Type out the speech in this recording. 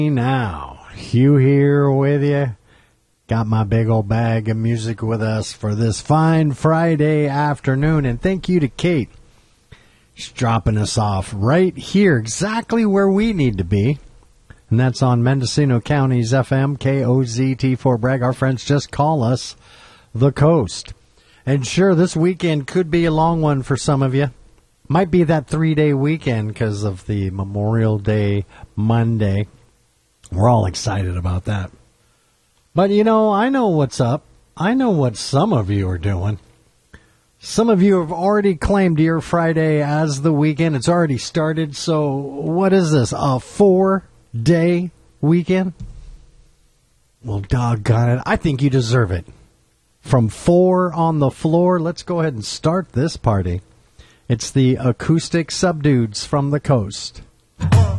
Now, Hugh here with you. Got my big old bag of music with us for this fine Friday afternoon. And thank you to Kate. She's dropping us off right here, exactly where we need to be. And that's on Mendocino County's FM, KOZT for Bragg. Our friends just call us the Coast. And sure, this weekend could be a long one for some of you. Might be that 3-day weekend because of the Memorial Day Monday. We're all excited about that. But, you know, I know what's up. I know what some of you are doing. Some of you have already claimed your Friday as the weekend. It's already started. So what is this, a 4-day weekend? Well, doggone it. I think you deserve it. From 4 on the floor, let's go ahead and start this party. It's the Acoustic Subdudes from the Coast.